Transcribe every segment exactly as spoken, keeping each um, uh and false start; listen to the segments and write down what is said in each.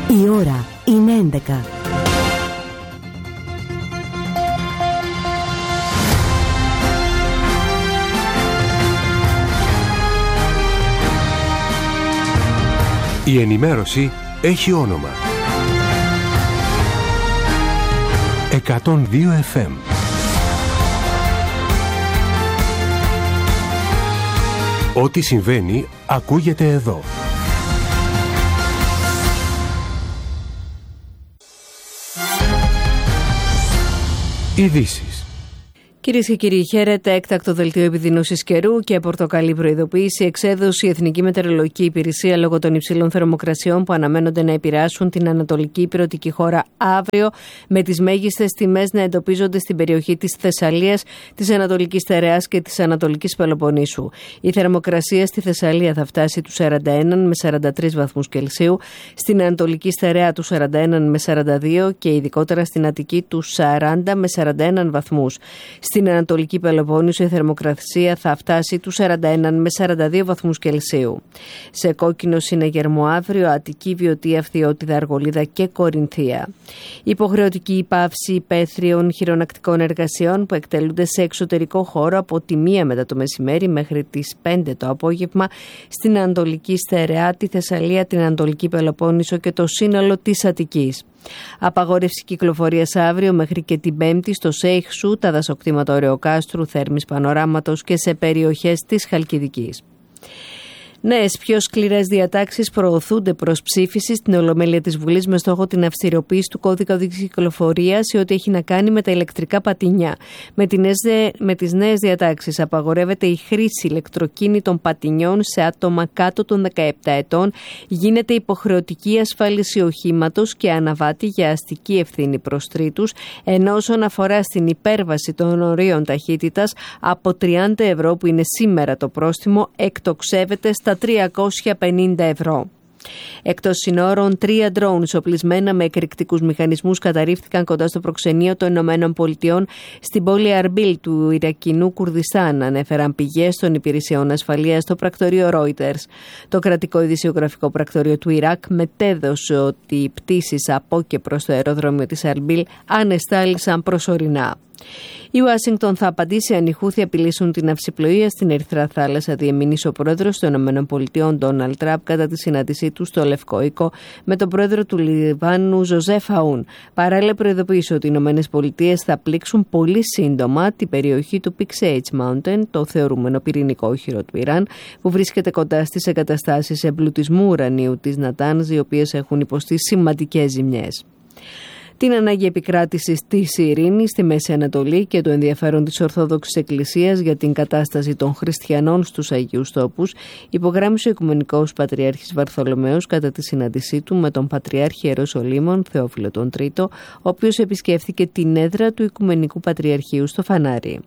Η ώρα είναι έντεκα. Η ενημέρωση έχει όνομα. εκατόν δύο εφ εμ. Ό,τι συμβαίνει ακούγεται εδώ. Ειδήσεις. Κυρίες και κύριοι, χαίρετε. Έκτακτο δελτίο επιδείνωσης καιρού και πορτοκαλί προειδοποίηση εξέδωσε η Εθνική Μετεωρολογική Υπηρεσία λόγω των υψηλών θερμοκρασιών που αναμένονται να επηρεάσουν την ανατολική ηπειρωτική χώρα αύριο, με τις μέγιστες τιμές να εντοπίζονται στην περιοχή της Θεσσαλίας, της Ανατολικής Στερεάς και της Ανατολικής Πελοποννήσου. Η θερμοκρασία στη Θεσσαλία θα φτάσει τους σαράντα ένα με σαράντα τρεις βαθμούς Κελσίου, στην Ανατολική Στερεά τους σαράντα ένα με σαράντα δύο και ειδικότερα στην Αττική τους σαράντα με σαράντα ένα βαθμούς. Στην Ανατολική Πελοπόννησο η θερμοκρασία θα φτάσει τους σαράντα ένα με σαράντα δύο βαθμούς Κελσίου. Σε κόκκινο συναγερμό αύριο Αττική, Βιωτία, Φθιώτιδα, Αργολίδα και Κορινθία. Υποχρεωτική υπάυση υπαίθριων χειρονακτικών εργασιών που εκτελούνται σε εξωτερικό χώρο από τη μία μετά το μεσημέρι μέχρι τις πέντε το απόγευμα στην Ανατολική Στερεά, τη Θεσσαλία, την Ανατολική Πελοπόννησο και το σύνολο της Αττικής. Απαγόρευση κυκλοφορίας αύριο μέχρι και την Πέμπτη στο Σέιχσου, τα δασοκτήματα Ωρεοκάστρου, Θέρμης Πανοράματος και σε περιοχές της Χαλκιδικής. Νέες πιο σκληρές διατάξεις προωθούνται προς ψήφιση στην Ολομέλεια της Βουλής με στόχο την αυστηροποίηση του κώδικα οδικής κυκλοφορίας σε ό,τι έχει να κάνει με τα ηλεκτρικά πατινιά. Με, με τις νέες διατάξεις απαγορεύεται η χρήση ηλεκτροκίνητων πατινιών σε άτομα κάτω των δεκαεπτά ετών, γίνεται υποχρεωτική ασφάλιση οχήματος και αναβάτη για αστική ευθύνη προς τρίτους, ενώ όσον αφορά στην υπέρβαση των ορίων ταχύτητας από τριάντα ευρώ που είναι σήμερα το πρόστιμο, εκτοξεύεται στα τριακόσια πενήντα ευρώ. Εκτός συνόρων, τρία ντρόουνς οπλισμένα με εκρηκτικούς μηχανισμούς καταρρίφθηκαν κοντά στο προξενείο των Ηνωμένων Πολιτειών στην πόλη Αρμπίλ του Ιρακινού Κουρδιστάν, ανέφεραν πηγές των υπηρεσιών ασφαλείας στο πρακτορείο Reuters. Το κρατικό ειδησιογραφικό πρακτορείο του Ιράκ μετέδωσε ότι οι πτήσεις από και προς το αεροδρόμιο της Αρμπίλ ανεστάλησαν προσωρινά. Η Ουάσιγκτον θα απαντήσει αν οι Χούθι απειλήσουν την αυσιπλοεία στην Ερυθρά Θάλασσα, διεμηνύσει ο πρόεδρος των ΗΠΑ Ντόναλντ Τραμπ κατά τη συνάντησή του στο Λευκό Οίκο με τον πρόεδρο του Λιβάνου Ζωζέφ Αούν. Παράλληλα, προειδοποίησε ότι οι ΗΠΑ θα πλήξουν πολύ σύντομα την περιοχή του Pixage Mountain, το θεωρούμενο πυρηνικό όχυρο του Ιράν, που βρίσκεται κοντά στις εγκαταστάσεις εμπλουτισμού ουρανίου της Νατάνζ, οι οποίες έχουν υποστεί σημαντικές ζημιές. Την ανάγκη επικράτησης της ειρήνης στη Μέση Ανατολή και το ενδιαφέρον της Ορθόδοξης Εκκλησίας για την κατάσταση των χριστιανών στους Αγίους Τόπους υπογράμμισε ο Οικουμενικός Πατριάρχης Βαρθολομαίος κατά τη συνάντησή του με τον Πατριάρχη Ιεροσολύμων Θεόφιλο τον Τρίτο, ο οποίος επισκέφθηκε την έδρα του Οικουμενικού Πατριαρχείου στο Φανάρι.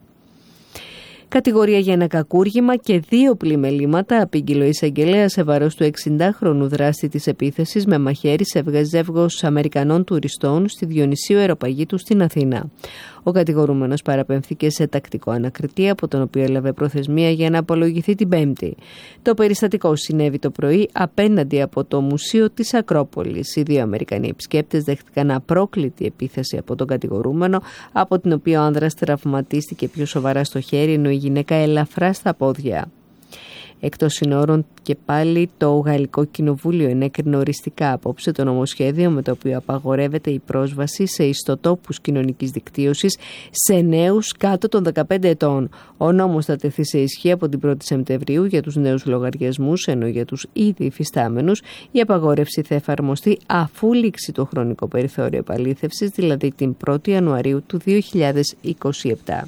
Κατηγορία για ένα κακούργημα και δύο πλημελήματα απήγγειλε ο εισαγγελέας σε βάρος του εξηντάχρονου δράστη της επίθεσης με μαχαίρι σε ζεύγος Αμερικανών τουριστών στη Διονυσίου Αεροπαγήτου στην Αθήνα. Ο κατηγορούμενος παραπέμφθηκε σε τακτικό ανακριτή, από τον οποίο έλαβε προθεσμία για να απολογηθεί την Πέμπτη. Το περιστατικό συνέβη το πρωί απέναντι από το Μουσείο της Ακρόπολης. Οι δύο Αμερικανοί επισκέπτες δέχτηκαν απρόκλητη επίθεση από τον κατηγορούμενο, από την οποία ο άνδρας τραυματίστηκε πιο σοβαρά στο χέρι, ενώ η γυναίκα ελαφρά στα πόδια. Εκτός συνόρων και πάλι το Γαλλικό Κοινοβούλιο ενέκρινε οριστικά απόψε το νομοσχέδιο με το οποίο απαγορεύεται η πρόσβαση σε ιστοτόπους κοινωνικής δικτύωσης σε νέους κάτω των δεκαπέντε ετών. Ο νόμος θα τεθεί σε ισχύ από την πρώτη Σεπτεμβρίου για τους νέους λογαριασμούς, ενώ για τους ήδη υφιστάμενους η απαγόρευση θα εφαρμοστεί αφού λήξει το χρονικό περιθώριο επαλήθευσης, δηλαδή την πρώτη Ιανουαρίου του δύο χιλιάδες είκοσι επτά.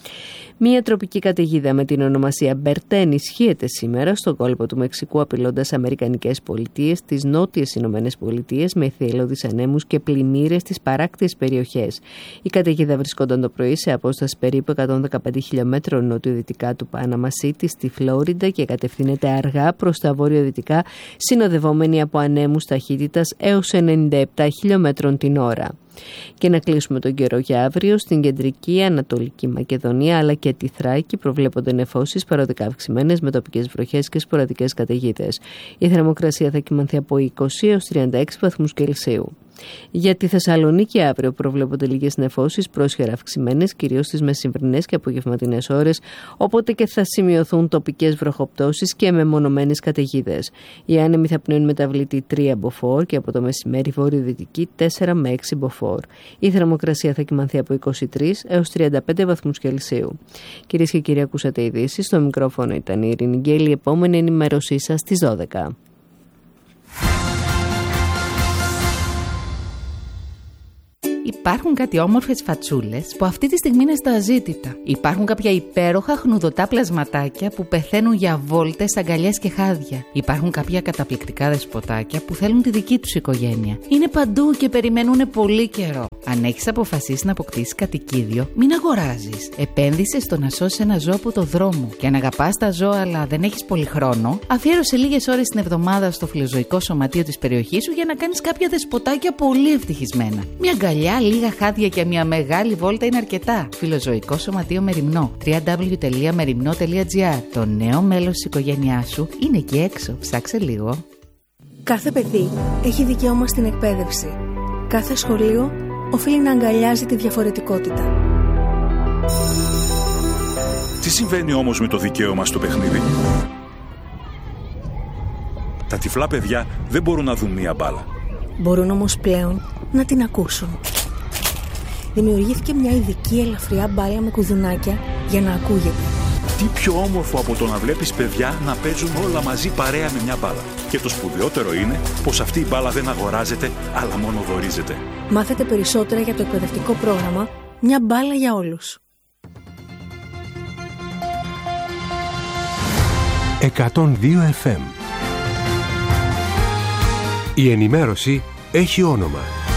Μία τροπική καταιγίδα με την ονομασία Μπερτέν ισχύεται σήμερα στον κόλπο του Μεξικού, απειλώντας αμερικανικές πολιτείες, τις νότιες Ηνωμένες Πολιτείες με θύελλωδεις ανέμους και πλημμύρες στις παράκτιες περιοχές. Η καταιγίδα βρισκόταν το πρωί σε απόσταση περίπου εκατόν δεκαπέντε χιλιόμετρων νοτιοδυτικά του Πάναμα Σίτι στη Φλόριντα και κατευθύνεται αργά προς τα βορειοδυτικά, συνοδευόμενη από ανέμους ταχύτητας έως ενενήντα επτά χιλιόμετρων την ώρα. Και να κλείσουμε τον καιρό για αύριο. Στην κεντρική Ανατολική Μακεδονία αλλά και τη Θράκη προβλέπονται νεφώσεις παροδικά αυξημένες με τοπικές βροχές και σποραδικές καταιγίδες. Η θερμοκρασία θα κυμανθεί από είκοσι έως τριάντα έξι βαθμούς Κελσίου. Για τη Θεσσαλονίκη αύριο προβλέπονται λίγες νεφώσεις πρόσχερα αυξημένες, κυρίως στις μεσημβρινές και απογευματινές ώρες, οπότε και θα σημειωθούν τοπικές βροχοπτώσεις και μεμονωμένες καταιγίδες. Οι άνεμοι θα πνέουν μεταβλητή τρία μποφόρ και από το μεσημέρι βορειοδυτική τέσσερα με έξι μποφόρ. Η θερμοκρασία θα κυμανθεί από είκοσι τρεις έως τριάντα πέντε βαθμούς Κελσίου. Κυρίες και κύριοι, ακούσατε ειδήσεις. Στο μικρόφωνο ήταν η Ειρήνη Γκέλη. Η επόμενη ενημέρωσή σας στις δώδεκα. Υπάρχουν κάτι όμορφες φατσούλες που αυτή τη στιγμή είναι στα αζήτητα. Υπάρχουν κάποια υπέροχα χνουδωτά πλασματάκια που πεθαίνουν για βόλτες, αγκαλιές και χάδια. Υπάρχουν κάποια καταπληκτικά δεσποτάκια που θέλουν τη δική τους οικογένεια. Είναι παντού και περιμένουν πολύ καιρό. Αν έχεις αποφασίσει να αποκτήσεις κατοικίδιο, μην αγοράζεις. Επένδυσε στο να σώσεις ένα ζώο από το δρόμο. Και αν αγαπάς τα ζώα αλλά δεν έχεις πολύ χρόνο, αφιέρωσε λίγες ώρες την εβδομάδα στο φιλοζωικό σωματείο της περιοχής σου για να κάνεις κάποια δεσποτάκια πολύ ευτυχισμένα. Μια αγκαλιά, λίγα χάδια και μια μεγάλη βόλτα είναι αρκετά. Φιλοζωικό σωματείο Μεριμνό. double-u double-u double-u τελεία μεριμνό τελεία τζι άρ. Το νέο μέλος της οικογένειάς σου είναι εκεί έξω. Ψάξε λίγο. Κάθε παιδί έχει δικαίωμα στην εκπαίδευση. Κάθε σχολείο οφείλει να αγκαλιάζει τη διαφορετικότητα. Τι συμβαίνει όμως με το δικαίωμα στο παιχνίδι? Τα τυφλά παιδιά δεν μπορούν να δουν μία μπάλα. Μπορούν όμως πλέον να την ακούσουν. Δημιουργήθηκε μια ειδική ελαφριά μπάλα με κουδουνάκια για να ακούγεται. Τι πιο όμορφο από το να βλέπεις παιδιά να παίζουν όλα μαζί παρέα με μια μπάλα. Και το σπουδαιότερο είναι πως αυτή η μπάλα δεν αγοράζεται, αλλά μόνο δωρίζεται. Μάθετε περισσότερα για το εκπαιδευτικό πρόγραμμα «Μια μπάλα για όλους». εκατόν δύο εφ εμ. Η ενημέρωση έχει όνομα.